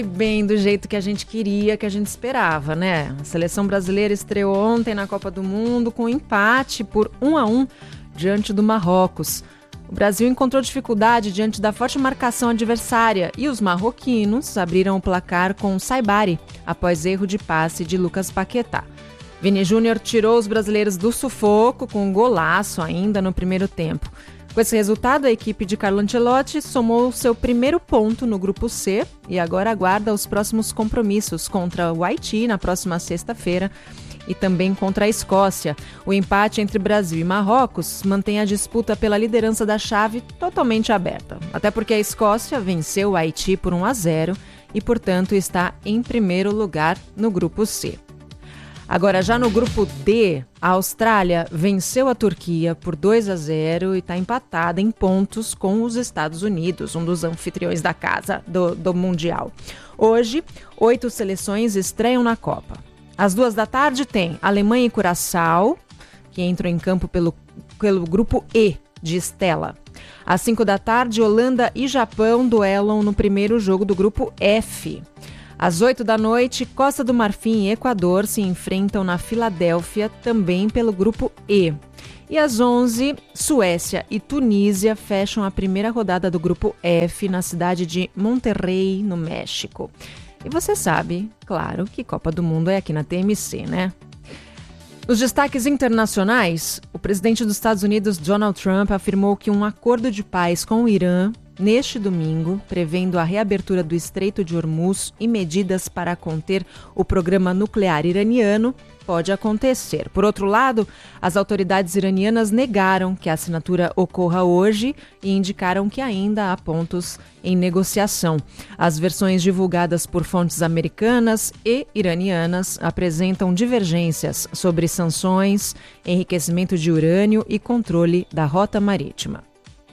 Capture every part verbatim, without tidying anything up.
Bem do jeito que a gente queria, que a gente esperava, né? A seleção brasileira estreou ontem na Copa do Mundo com um empate por um a um diante do Marrocos. O Brasil encontrou dificuldade diante da forte marcação adversária e os marroquinos abriram o placar com Saibari, após erro de passe de Lucas Paquetá. Vini Júnior tirou os brasileiros do sufoco com um golaço ainda no primeiro tempo. Com esse resultado, a equipe de Carlo Ancelotti somou seu primeiro ponto no Grupo C e agora aguarda os próximos compromissos contra o Haiti na próxima sexta-feira e também contra a Escócia. O empate entre Brasil e Marrocos mantém a disputa pela liderança da chave totalmente aberta, até porque a Escócia venceu o Haiti por um a zero e, portanto, está em primeiro lugar no Grupo C. Agora, já no Grupo D, a Austrália venceu a Turquia por dois a zero e está empatada em pontos com os Estados Unidos, um dos anfitriões da casa do, do Mundial. Hoje, oito seleções estreiam na Copa. Às duas da tarde tem Alemanha e Curaçao, que entram em campo pelo, pelo Grupo E de Estela. Às cinco da tarde, Holanda e Japão duelam no primeiro jogo do Grupo F. Às oito da noite, Costa do Marfim e Equador se enfrentam na Filadélfia, também pelo Grupo E. E às onze, Suécia e Tunísia fecham a primeira rodada do Grupo F na cidade de Monterrey, no México. E você sabe, claro, que Copa do Mundo é aqui na T M C, né? Nos destaques internacionais, o presidente dos Estados Unidos, Donald Trump, afirmou que um acordo de paz com o Irã neste domingo, prevendo a reabertura do Estreito de Hormuz e medidas para conter o programa nuclear iraniano, pode acontecer. Por outro lado, as autoridades iranianas negaram que a assinatura ocorra hoje e indicaram que ainda há pontos em negociação. As versões divulgadas por fontes americanas e iranianas apresentam divergências sobre sanções, enriquecimento de urânio e controle da rota marítima.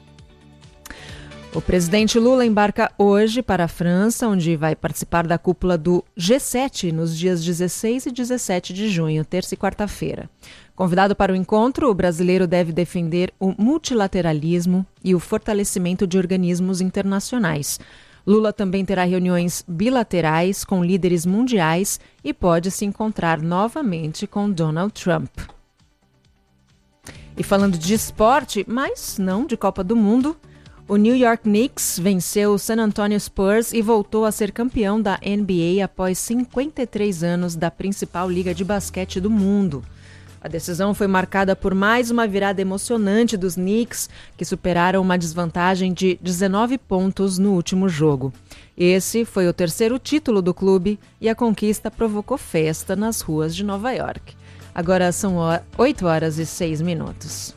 O presidente Lula embarca hoje para a França, onde vai participar da cúpula do G sete nos dias dezesseis e dezessete de junho, terça e quarta-feira. Convidado para o encontro, o brasileiro deve defender o multilateralismo e o fortalecimento de organismos internacionais. Lula também terá reuniões bilaterais com líderes mundiais e pode se encontrar novamente com Donald Trump. E falando de esporte, mas não de Copa do Mundo, o New York Knicks venceu o San Antonio Spurs e voltou a ser campeão da N B A após cinquenta e três anos da principal liga de basquete do mundo. A decisão foi marcada por mais uma virada emocionante dos Knicks, que superaram uma desvantagem de dezenove pontos no último jogo. Esse foi o terceiro título do clube e a conquista provocou festa nas ruas de Nova York. Agora são oito horas e seis minutos.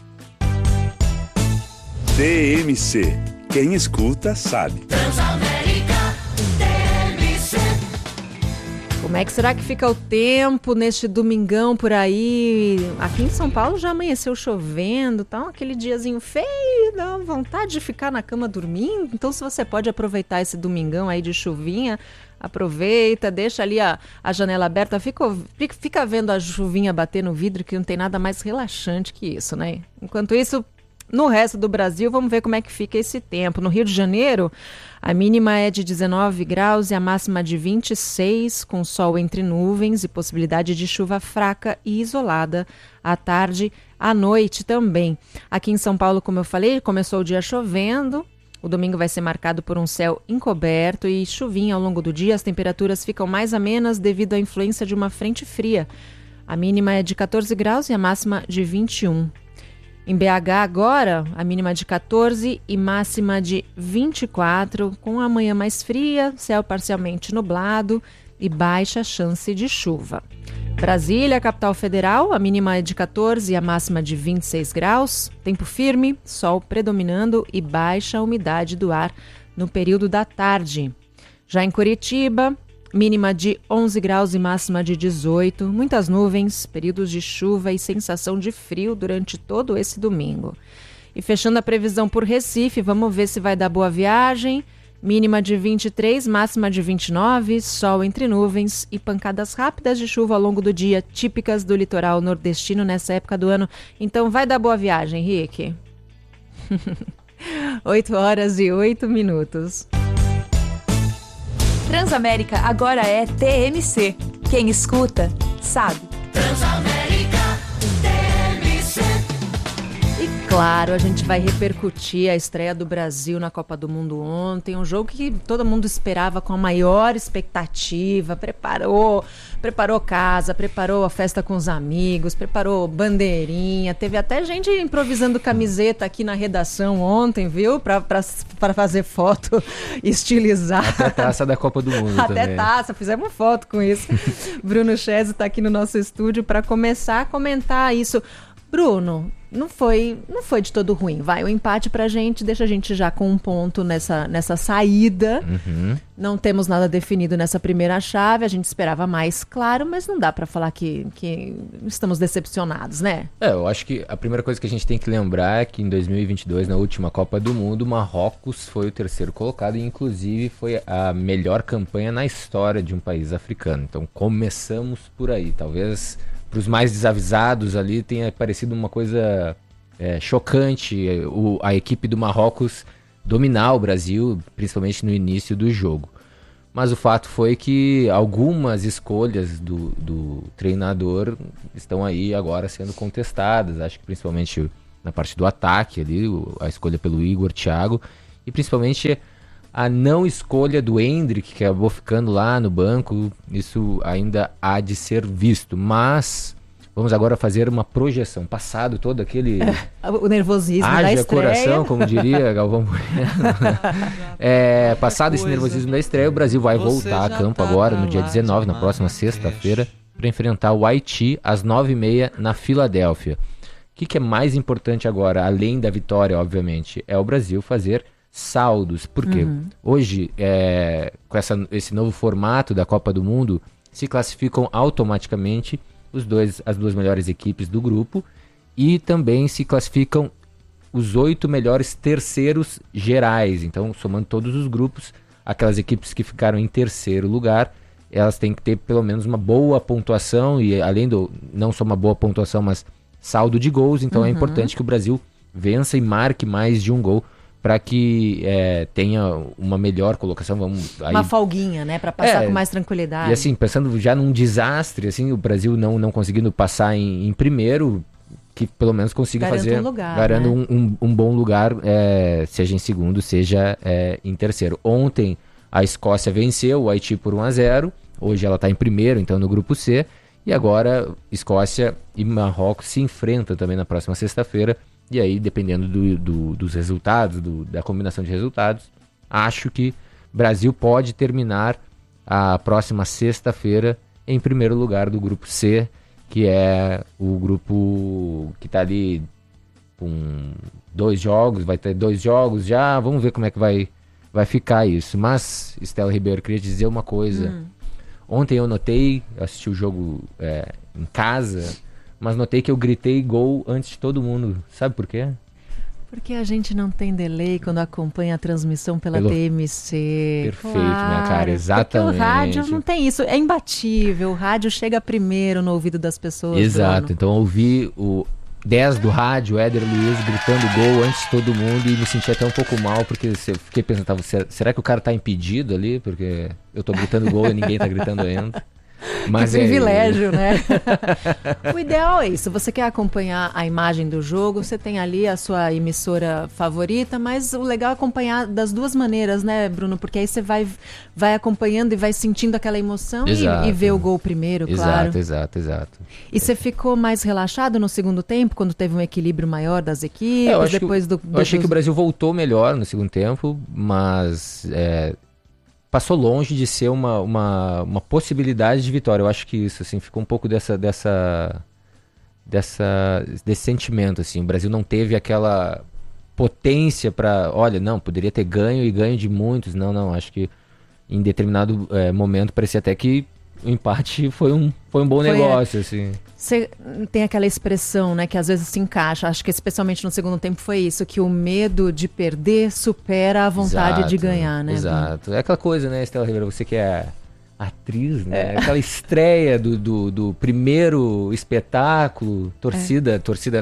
T M C. Quem escuta sabe. Transamérica T M C. Como é que será que fica o tempo neste domingão por aí? Aqui em São Paulo já amanheceu chovendo, tá? Aquele diazinho feio, dá vontade de ficar na cama dormindo. Então, se você pode aproveitar esse domingão aí de chuvinha, aproveita, deixa ali a, a janela aberta, fica, fica vendo a chuvinha bater no vidro, que não tem nada mais relaxante que isso, né? Enquanto isso, no resto do Brasil, vamos ver como é que fica esse tempo. No Rio de Janeiro, a mínima é de dezenove graus e a máxima de vinte e seis, com sol entre nuvens e possibilidade de chuva fraca e isolada à tarde, à noite também. Aqui em São Paulo, como eu falei, começou o dia chovendo. O domingo vai ser marcado por um céu encoberto e chuvinha ao longo do dia. As temperaturas ficam mais amenas devido à influência de uma frente fria. A mínima é de catorze graus e a máxima de vinte e um. Em B H agora, a mínima de catorze e máxima de vinte e quatro, com a manhã mais fria, céu parcialmente nublado e baixa chance de chuva. Brasília, capital federal, a mínima é de catorze e a máxima de vinte e seis graus. Tempo firme, sol predominando e baixa umidade do ar no período da tarde. Já em Curitiba, mínima de onze graus e máxima de dezoito, muitas nuvens, períodos de chuva e sensação de frio durante todo esse domingo. E fechando a previsão por Recife, vamos ver se vai dar boa viagem. Mínima de vinte e três, máxima de vinte e nove, sol entre nuvens e pancadas rápidas de chuva ao longo do dia, típicas do litoral nordestino nessa época do ano. Então vai dar boa viagem, Rick. oito horas e oito minutos. Transamérica agora é T M C. Quem escuta, sabe. Transamérica T M C. E claro, a gente vai repercutir a estreia do Brasil na Copa do Mundo ontem, um jogo que todo mundo esperava com a maior expectativa, preparou, preparou casa, preparou a festa com os amigos, preparou bandeirinha, teve até gente improvisando camiseta aqui na redação ontem, viu? Pra, pra, pra fazer foto estilizada. Até a taça da Copa do Mundo Até também. taça, fizemos foto com isso. Bruno Chese está aqui no nosso estúdio para começar a comentar isso. Bruno, não foi, não foi de todo ruim. Vai, o empate pra gente deixa a gente já com um ponto nessa, nessa saída. Uhum. Não temos nada definido nessa primeira chave. A gente esperava mais, claro, mas não dá pra falar que, que estamos decepcionados, né? É, eu acho que a primeira coisa que a gente tem que lembrar é que em dois mil e vinte e dois, na última Copa do Mundo, Marrocos foi o terceiro colocado e inclusive foi a melhor campanha na história de um país africano. Então começamos por aí. Talvez para os mais desavisados ali tenha parecido uma coisa é, chocante o, a equipe do Marrocos dominar o Brasil, principalmente no início do jogo. Mas o fato foi que algumas escolhas do, do treinador estão aí agora sendo contestadas. Acho que principalmente na parte do ataque ali, a escolha pelo Igor, Thiago, e principalmente a não escolha do Endrick, que acabou ficando lá no banco. Isso ainda há de ser visto. Mas vamos agora fazer uma projeção. Passado todo aquele... O nervosismo da haja estreia. coração, como diria Galvão Bueno. É, passado esse nervosismo da estreia, o Brasil vai voltar a campo agora, no dia dezenove, na próxima sexta-feira, para enfrentar o Haiti às nove e meia na Filadélfia. O que, que é mais importante agora, além da vitória, obviamente, é o Brasil fazer saldos, porque uhum. hoje, é, com essa, esse novo formato da Copa do Mundo, se classificam automaticamente os dois, as duas melhores equipes do grupo e também se classificam os oito melhores terceiros gerais. Então, somando todos os grupos, aquelas equipes que ficaram em terceiro lugar, elas têm que ter pelo menos uma boa pontuação e além do, não só uma boa pontuação, mas saldo de gols. Então, uhum. é importante que o Brasil vença e marque mais de um gol para que é, tenha uma melhor colocação. Vamos, aí... Uma folguinha, né? Para passar é, com mais tranquilidade. E assim, pensando já num desastre, assim, o Brasil não, não conseguindo passar em, em primeiro, que pelo menos consiga garanta fazer... Um lugar, garanta né? um, um, um bom lugar, é, seja em segundo, seja é, em terceiro. Ontem a Escócia venceu o Haiti por um a zero, hoje ela está em primeiro, então no grupo C, e agora Escócia e Marrocos se enfrentam também na próxima sexta-feira. E aí, dependendo do, do, dos resultados, do, da combinação de resultados, acho que Brasil pode terminar a próxima sexta-feira em primeiro lugar do grupo C, que é o grupo que está ali com dois jogos, vai ter dois jogos já, vamos ver como é que vai, vai ficar isso. Mas, Estela Ribeiro, eu queria dizer uma coisa. Hum. Ontem eu notei, eu assisti o jogo é, em casa... mas notei que eu gritei gol antes de todo mundo. Sabe por quê? Porque a gente não tem delay quando acompanha a transmissão pela Pelo... T M C. Perfeito, claro, minha cara, exatamente. Porque o rádio não tem isso, é imbatível. O rádio chega primeiro no ouvido das pessoas. Exato, Bruno. então eu ouvi o dez do rádio, Éder Luiz, gritando gol antes de todo mundo e me senti até um pouco mal, porque eu fiquei pensando, tava, será que o cara tá impedido ali? Porque eu tô gritando gol e ninguém tá gritando ainda. Mas que privilégio, é... né? O ideal é isso. Você quer acompanhar a imagem do jogo, você tem ali a sua emissora favorita, mas o legal é acompanhar das duas maneiras, né, Bruno? Porque aí você vai, vai acompanhando e vai sentindo aquela emoção e, e vê o gol primeiro, exato, claro. Exato, exato, exato. E você ficou mais relaxado no segundo tempo, quando teve um equilíbrio maior das equipes? É, eu depois que, do, do, eu achei dos... que o Brasil voltou melhor no segundo tempo, mas... É... passou longe de ser uma, uma, uma possibilidade de vitória. Eu acho que isso, assim, ficou um pouco dessa, dessa, dessa, desse sentimento, assim. O Brasil não teve aquela potência para, olha, não, poderia ter ganho e ganho de muitos. Não, não, acho que em determinado é, momento parecia até que o empate foi um, foi um bom foi negócio, é. assim. Você tem aquela expressão, né, que às vezes se encaixa, acho que especialmente no segundo tempo foi isso, que o medo de perder supera a vontade exato, de ganhar, né? Exato. É aquela coisa, né, Estela Ribeiro, você que é atriz, né? É. Aquela estreia do, do, do primeiro espetáculo, torcida, é. torcida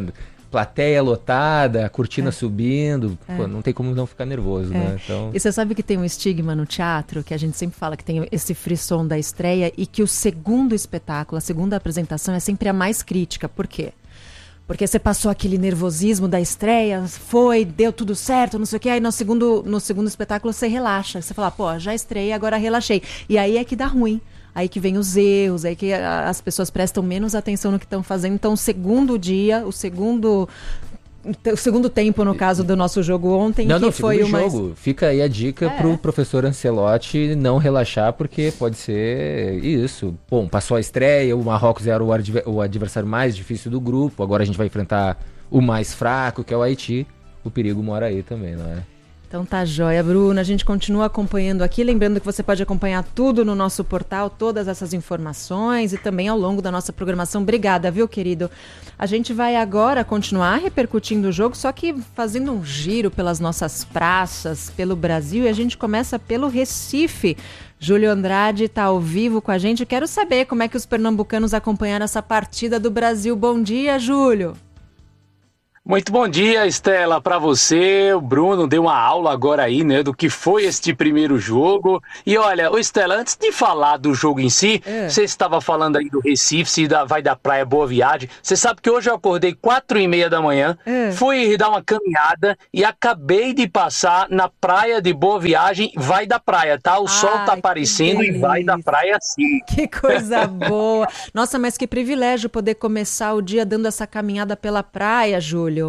plateia lotada, a cortina É. subindo, É. pô, não tem como não ficar nervoso, É. né? Então, E você sabe que tem um estigma no teatro, que a gente sempre fala que tem esse frisson da estreia e que o segundo espetáculo, a segunda apresentação é sempre a mais crítica. Por quê? Porque você passou aquele nervosismo da estreia, foi, deu tudo certo, não sei o quê, aí no segundo, no segundo espetáculo você relaxa. Você fala, pô, já estreiei, agora relaxei. E aí é que dá ruim. Aí que vem os erros, aí que a- as pessoas prestam menos atenção no que estão fazendo. Então, o segundo dia, o segundo... O segundo tempo, no caso do nosso jogo ontem, não, que não, foi segundo o mais... jogo. Fica aí a dica É. pro professor Ancelotti não relaxar, porque pode ser isso. Bom, passou a estreia, o Marrocos era o, adver- o adversário mais difícil do grupo, agora a gente vai enfrentar o mais fraco, que é o Haiti. O perigo mora aí também, não é? Então tá joia, Bruna. A gente continua acompanhando aqui. Lembrando que você pode acompanhar tudo no nosso portal, todas essas informações e também ao longo da nossa programação. Obrigada, viu, querido? A gente vai agora continuar repercutindo o jogo, só que fazendo um giro pelas nossas praças, pelo Brasil. E a gente começa pelo Recife. Júlio Andrade está ao vivo com a gente. Quero saber como é que os pernambucanos acompanharam essa partida do Brasil. Bom dia, Júlio. Muito bom dia, Estela, para você. O Bruno deu uma aula agora aí, né, do que foi este primeiro jogo. E olha, ô Estela, antes de falar do jogo em si, É. você estava falando aí do Recife, se dá- vai da praia Boa Viagem. Você sabe que hoje eu acordei quatro e meia da manhã, É. fui dar uma caminhada e acabei de passar na praia de Boa Viagem. Vai da praia, tá? O sol Ai, tá que aparecendo e vai da delícia. praia sim. Que coisa boa. Nossa, mas que privilégio poder começar o dia dando essa caminhada pela praia, Júlio.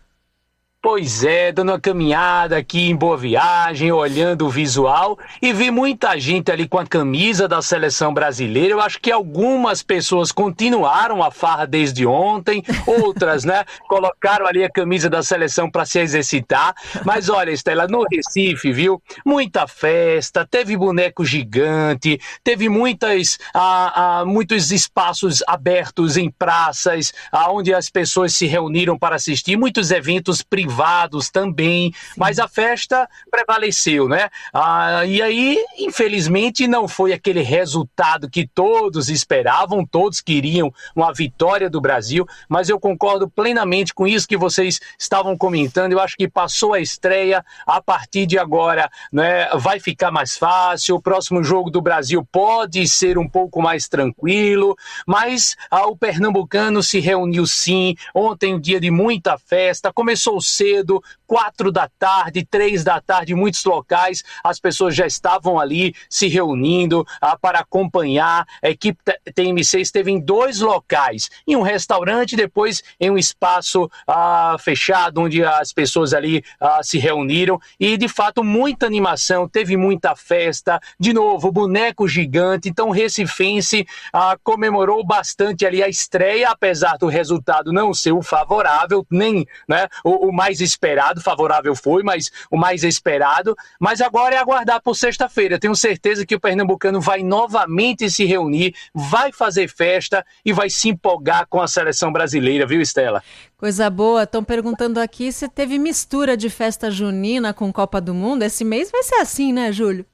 Pois é, dando uma caminhada aqui em Boa Viagem, olhando o visual e vi muita gente ali com a camisa da seleção brasileira. Eu acho que algumas pessoas continuaram a farra desde ontem, outras, né, colocaram ali a camisa da seleção para se exercitar. Mas olha, Estela, no Recife, viu, muita festa, teve boneco gigante, teve muitas, ah, ah, muitos espaços abertos em praças, onde as pessoas se reuniram para assistir, muitos eventos privados também, mas a festa prevaleceu, né? Ah, e aí, infelizmente, não foi aquele resultado que todos esperavam, todos queriam uma vitória do Brasil, mas eu concordo plenamente com isso que vocês estavam comentando. Eu acho que passou a estreia, a partir de agora, né, vai ficar mais fácil, o próximo jogo do Brasil pode ser um pouco mais tranquilo, mas ah, o pernambucano se reuniu sim, ontem um dia de muita festa, começou cedo, quatro da tarde, três da tarde, em muitos locais, as pessoas já estavam ali se reunindo ah, para acompanhar. A equipe T M C esteve em dois locais, em um restaurante, depois em um espaço ah, fechado, onde as pessoas ali ah, se reuniram, e de fato muita animação, teve muita festa, de novo, boneco gigante. Então o recifense ah, comemorou bastante ali a estreia, apesar do resultado não ser o favorável, nem, né, o, o mais esperado. Favorável foi, mas o mais esperado. Mas agora é aguardar por sexta-feira. Tenho certeza que o pernambucano vai novamente se reunir, vai fazer festa e vai se empolgar com a seleção brasileira, viu, Estela? Coisa boa. Estão perguntando aqui se teve mistura de festa junina com Copa do Mundo. Esse mês vai ser assim, né, Júlio?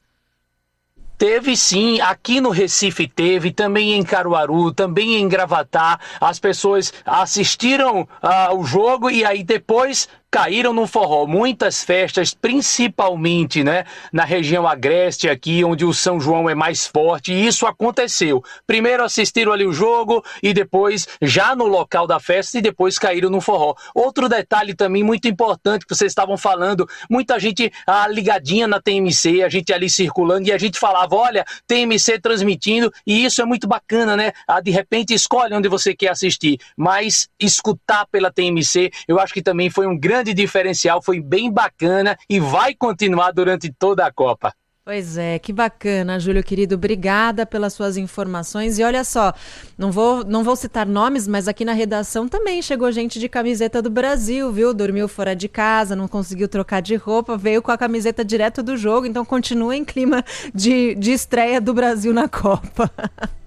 Teve sim, aqui no Recife teve, também em Caruaru, também em Gravatá. As pessoas assistiram ao jogo e aí depois caíram no forró. Muitas festas, principalmente, né, na região agreste aqui, onde o São João é mais forte, e isso aconteceu. Primeiro assistiram ali o jogo e depois já no local da festa e depois caíram no forró. Outro detalhe também muito importante que vocês estavam falando, muita gente ah, ligadinha na T M C, a gente ali circulando e a gente falava, olha, T M C transmitindo, e isso é muito bacana, né? Ah, de repente escolhe onde você quer assistir, mas escutar pela T M C, eu acho que também foi um grande diferencial, foi bem bacana e vai continuar durante toda a Copa. Pois é, que bacana, Júlio querido, obrigada pelas suas informações. E olha só, não vou, não vou citar nomes, mas aqui na redação também chegou gente de camiseta do Brasil, viu? Dormiu fora de casa, não conseguiu trocar de roupa, veio com a camiseta direto do jogo, então continua em clima de, de estreia do Brasil na Copa.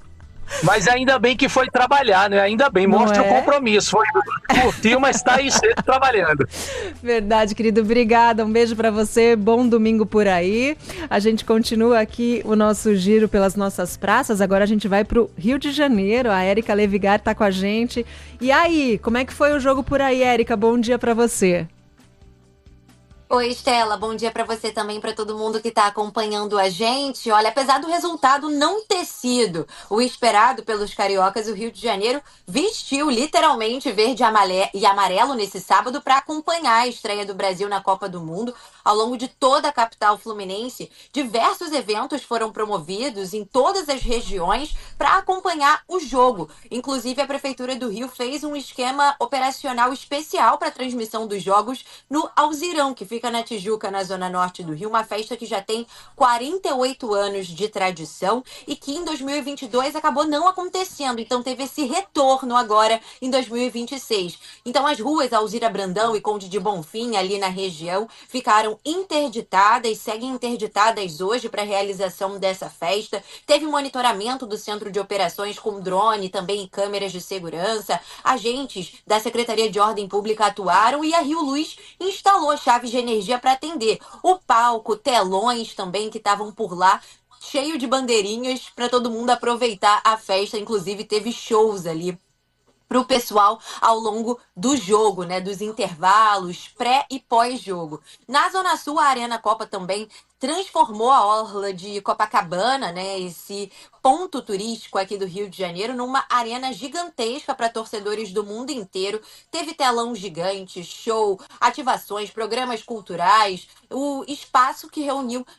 Mas ainda bem que foi trabalhar, né? Ainda bem, Não mostra é? o compromisso. Foi curtiu, mas está aí cedo trabalhando. Verdade, querido. Obrigada. Um beijo para você. Bom domingo por aí. A gente continua aqui o nosso giro pelas nossas praças. Agora a gente vai para o Rio de Janeiro. A Érica Levigar está com a gente. E aí, como é que foi o jogo por aí, Érica? Bom dia para você. Oi, Estela, bom dia para você também, para todo mundo que está acompanhando a gente. Olha, apesar do resultado não ter sido o esperado pelos cariocas, o Rio de Janeiro vestiu literalmente verde e amarelo nesse sábado para acompanhar a estreia do Brasil na Copa do Mundo. Ao longo de toda a capital fluminense, diversos eventos foram promovidos em todas as regiões para acompanhar o jogo. Inclusive, a Prefeitura do Rio fez um esquema operacional especial para a transmissão dos jogos no Alzirão, que fica na Tijuca, na zona norte do Rio, uma festa que já tem quarenta e oito anos de tradição e que em dois mil e vinte e dois acabou não acontecendo, então teve esse retorno agora em dois mil e vinte e seis. Então as ruas Alzira Brandão e Conde de Bonfim, ali na região, ficaram interditadas, seguem interditadas hoje para a realização dessa festa. Teve monitoramento do Centro de Operações com drone, também câmeras de segurança. Agentes da Secretaria de Ordem Pública atuaram e a Rio Luz instalou chaves de energia para atender o palco, telões também que estavam por lá, cheio de bandeirinhas para todo mundo aproveitar a festa. Inclusive teve shows ali para o pessoal ao longo do jogo, né, dos intervalos, pré e pós-jogo. Na Zona Sul, a Arena Copa também transformou a orla de Copacabana, né, esse ponto turístico aqui do Rio de Janeiro, numa arena gigantesca para torcedores do mundo inteiro. Teve telão gigante, show, ativações, programas culturais, o espaço que reuniu